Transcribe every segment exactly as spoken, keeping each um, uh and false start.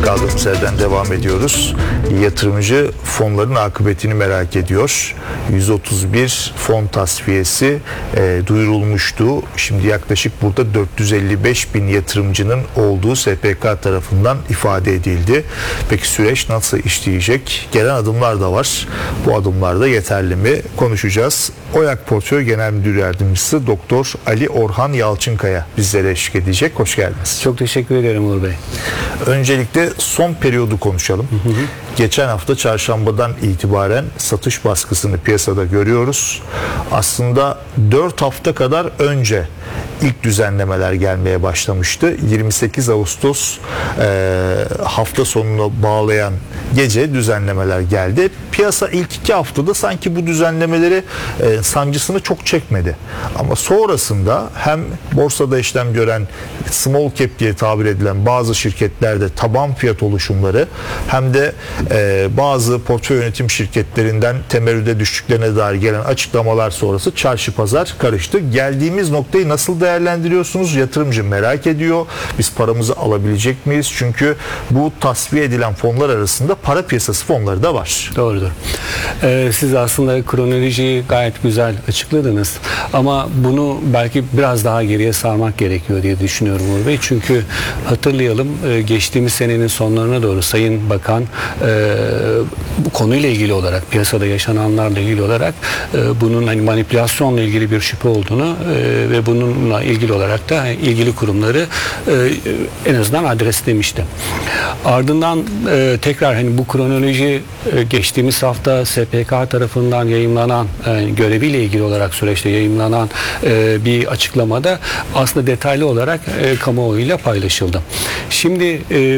Kaldığımız yerden devam ediyoruz. Yatırımcı fonların akıbetini merak ediyor. yüz otuz bir fon tasfiyesi e, duyurulmuştu. Şimdi yaklaşık burada dört yüz elli beş bin yatırımcının olduğu S P K tarafından ifade edildi. Peki süreç nasıl işleyecek? Gelen adımlar da var. Bu adımlar da yeterli mi? Konuşacağız. Oyak Portföy Genel Müdür Yardımcısı Doktor Ali Orhan Yalçınkaya bizlere eşlik edecek. Hoş geldiniz. Çok teşekkür ederim Uğur Bey. Öncelikle son periyodu konuşalım. Hı hı. Geçen hafta çarşambadan itibaren satış baskısını piyasada görüyoruz. Aslında dört hafta kadar önce ilk düzenlemeler gelmeye başlamıştı. yirmi sekiz Ağustos e, hafta sonuna bağlayan gece düzenlemeler geldi. Piyasa ilk iki haftada sanki bu düzenlemeleri e, sancısını çok çekmedi. Ama sonrasında hem borsada işlem gören small cap diye tabir edilen bazı şirketlerde taban fiyat oluşumları hem de e, bazı portföy yönetim şirketlerinden temerrüde düştüklerine dair gelen açıklamalar sonrası çarşı pazar karıştı. Geldiğimiz noktayı nasıl değerlendiriyorsunuz? Yatırımcı merak ediyor. Biz paramızı alabilecek miyiz? Çünkü bu tasfiye edilen fonlar arasında para piyasası fonları da var. Doğrudur. Ee, siz aslında kronolojiyi gayet güzel açıkladınız. Ama bunu belki biraz daha geriye sarmak gerekiyor diye düşünüyorum Uğur Bey. Çünkü hatırlayalım geçtiğimiz senenin sonlarına doğru Sayın Bakan e, bu konuyla ilgili olarak, piyasada yaşananlarla ilgili olarak e, bunun hani manipülasyonla ilgili bir şüphe olduğunu e, ve bununla ilgili olarak da ilgili kurumları e, en azından adreslemişti. Ardından e, tekrar hani bu kronoloji e, geçtiğimiz hafta S P K tarafından yayımlanan e, göreviyle ilgili olarak süreçte yayımlanan e, bir açıklamada aslında detaylı olarak e, kamuoyuyla paylaşıldı. Şimdi e,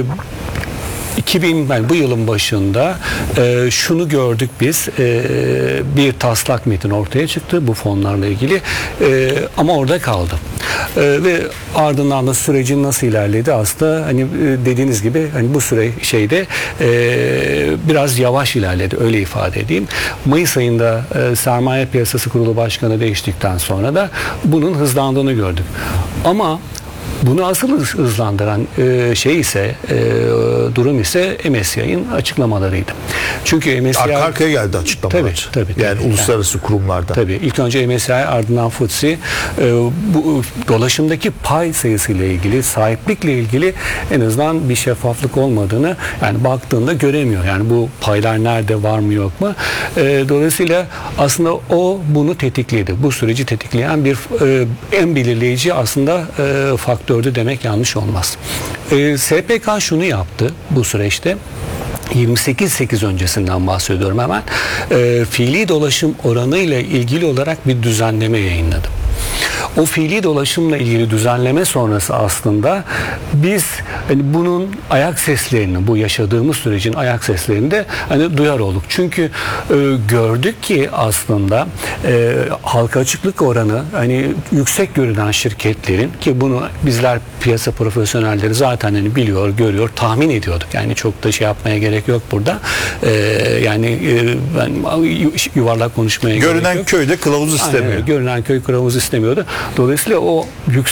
iki bin yani bu yılın başında e, şunu gördük biz, e, bir taslak metin ortaya çıktı bu fonlarla ilgili e, ama orada kaldı e, ve ardından da sürecin nasıl ilerledi aslında hani e, dediğiniz gibi hani bu süre şeyde e, biraz yavaş ilerledi, öyle ifade edeyim. Mayıs ayında e, Sermaye Piyasası Kurulu Başkanı değiştikten sonra da bunun hızlandığını gördük ama bunu asıl hızlandıran e, şey ise e, durum ise M S C I'nin açıklamalarıydı. Çünkü M S C I arka arkaya geldi açıklamalar. Tabii, tabii, yani tabii. uluslararası yani, kurumlardan. Tabii. İlk önce M S C I, ardından F T S E e, bu dolaşımdaki pay sayısıyla ilgili, sahiplikle ilgili en azından bir şeffaflık olmadığını yani baktığında göremiyor. Yani bu paylar nerede, var mı yok mu? E, dolayısıyla aslında o bunu tetikledi. Bu süreci tetikleyen bir e, en belirleyici aslında e, faktör demek yanlış olmaz. E, S P K şunu yaptı bu süreçte. yirmi sekiz sekiz öncesinden bahsediyorum hemen. E, fiili dolaşım oranı ile ilgili olarak bir düzenleme yayınladı. O fiili dolaşımla ilgili düzenleme sonrası aslında biz hani bunun ayak seslerini, bu yaşadığımız sürecin ayak seslerini de hani duyar olduk. Çünkü e, gördük ki aslında e, halka açıklık oranı hani yüksek görünen şirketlerin, ki bunu bizler piyasa profesyonelleri zaten hani biliyor, görüyor, tahmin ediyorduk. Yani çok da şey yapmaya gerek yok burada. E, yani e, ben yuvarlak konuşmaya görünen gerek yok. köyde kılavuz istemiyor. Aynen, görünen köy kılavuz istemiyordu. Dolayısıyla o